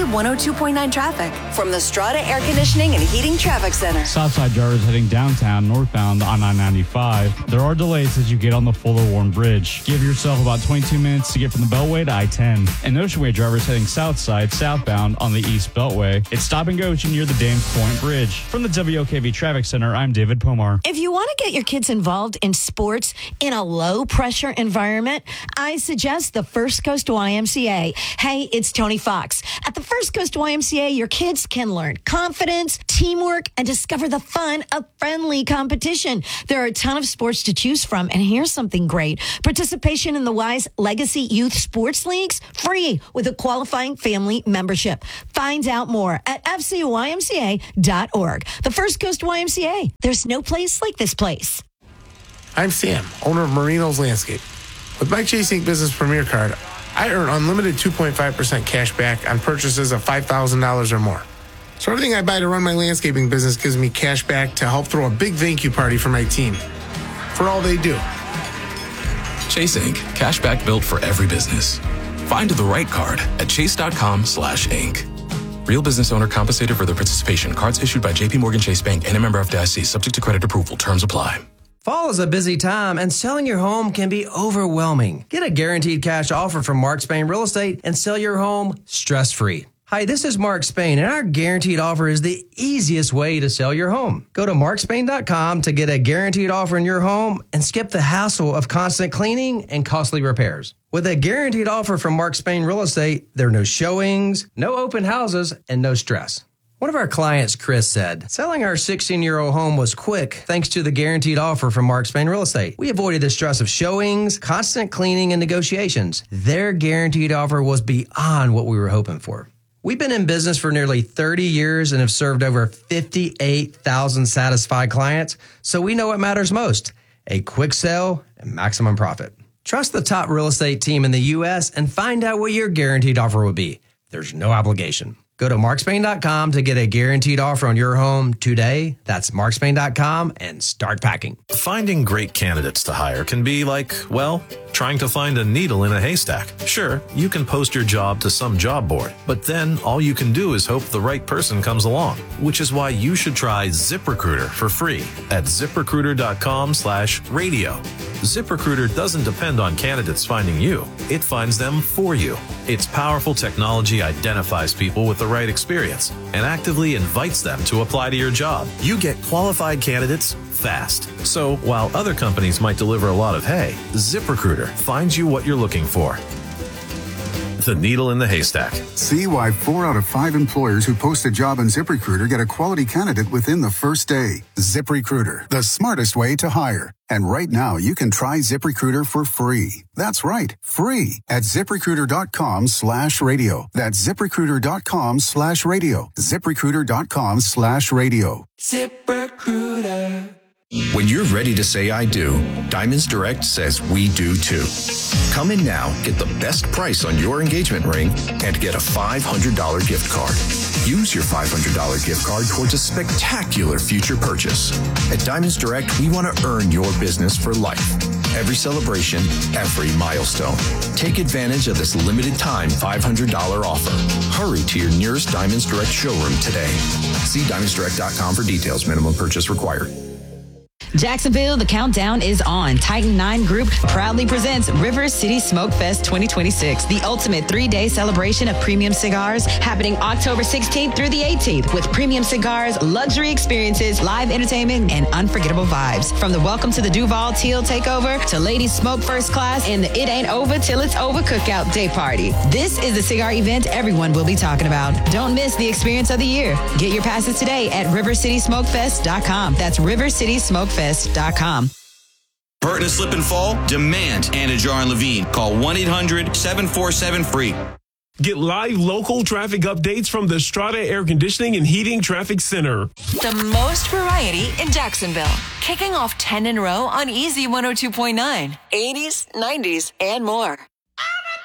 102.9 traffic from the Strata Air Conditioning and Heating Traffic Center. Southside drivers heading downtown northbound on I-95. There are delays as you get on the Fuller Warren Bridge. Give yourself about 22 minutes to get from the Beltway to I-10. And Ocean Way drivers heading southside southbound on the East Beltway. It's stop and go near the Dams Point Bridge. From the WOKV Traffic Center, I'm David Pomar. If you want to get your kids involved in sports in a low-pressure environment, I suggest the First Coast YMCA. Hey, it's Tony Fox. At the First Coast YMCA, your kids can learn confidence, teamwork, and discover the fun of friendly competition. There are a ton of sports to choose from, and here's something great. Participation in the Wise Legacy Youth Sports Leagues, free with a qualifying family membership. Find out more at fcymca.org. The First Coast YMCA. There's no place like this place. I'm Sam, owner of Marino's Landscape. With my Chase Ink Business Premier Card, I earn unlimited 2.5% cash back on purchases of $5,000 or more. So everything I buy to run my landscaping business gives me cash back to help throw a big thank you party for my team for all they do. Chase Ink. Cash back built for every business. Find the right card at chase.com/ink. Real business owner compensated for their participation. Cards issued by JP Morgan Chase Bank and a member FDIC. Subject to credit approval. Terms apply. Fall is a busy time, and selling your home can be overwhelming. Get a guaranteed cash offer from Mark Spain Real Estate and sell your home stress-free. Hi, this is Mark Spain, and our guaranteed offer is the easiest way to sell your home. Go to markspain.com to get a guaranteed offer in your home and skip the hassle of constant cleaning and costly repairs. With a guaranteed offer from Mark Spain Real Estate, there are no showings, no open houses, and no stress. One of our clients, Chris, said, selling our 16-year-old home was quick thanks to the guaranteed offer from Mark Spain Real Estate. We avoided the stress of showings, constant cleaning, and negotiations. Their guaranteed offer was beyond what we were hoping for. We've been in business for nearly 30 years and have served over 58,000 satisfied clients, so we know what matters most, a quick sale and maximum profit. Trust the top real estate team in the U.S. and find out what your guaranteed offer will be. There's no obligation. Go to markspain.com to get a guaranteed offer on your home today. That's markspain.com and start packing. Finding great candidates to hire can be like, well, trying to find a needle in a haystack. Sure, you can post your job to some job board, but then all you can do is hope the right person comes along, which is why you should try ZipRecruiter for free at ziprecruiter.com/radio. ZipRecruiter doesn't depend on candidates finding you. It finds them for you. Its powerful technology identifies people with the right experience and actively invites them to apply to your job. You get qualified candidates fast. So while other companies might deliver a lot of hay, ZipRecruiter finds you what you're looking for. The needle in the haystack. See why 4 out of 5 employers who post a job on ZipRecruiter get a quality candidate within the first day. ZipRecruiter, the smartest way to hire. And right now, you can try ZipRecruiter for free. That's right, free at ZipRecruiter.com/radio. That's ZipRecruiter.com/radio. ZipRecruiter.com/radio. ZipRecruiter. When you're ready to say I do, Diamonds Direct says we do too. Come in now, get the best price on your engagement ring, and get a $500 gift card. Use your $500 gift card towards a spectacular future purchase. At Diamonds Direct, we want to earn your business for life. Every celebration, every milestone. Take advantage of this limited time $500 offer. Hurry to your nearest Diamonds Direct showroom today. See diamondsdirect.com for details. Minimum purchase required. Jacksonville, the countdown is on. Titan 9 Group proudly presents River City Smoke Fest 2026, the ultimate 3-day celebration of premium cigars, happening October 16th through the 18th, with premium cigars, luxury experiences, live entertainment, and unforgettable vibes. From the Welcome to the Duval Teal Takeover to Ladies Smoke First Class and the It Ain't Over Till It's Over Cookout Day Party. This is the cigar event everyone will be talking about. Don't miss the experience of the year. Get your passes today at rivercitysmokefest.com. That's rivercitysmokefest.com. Burton and slip and fall? Demand Anna Jar and Levine. Call 1-800-747-FREE. Get live local traffic updates from the Strata Air Conditioning and Heating Traffic Center. The most variety in Jacksonville. Kicking off 10 in a row on Easy 102.9. 80s, 90s, and more.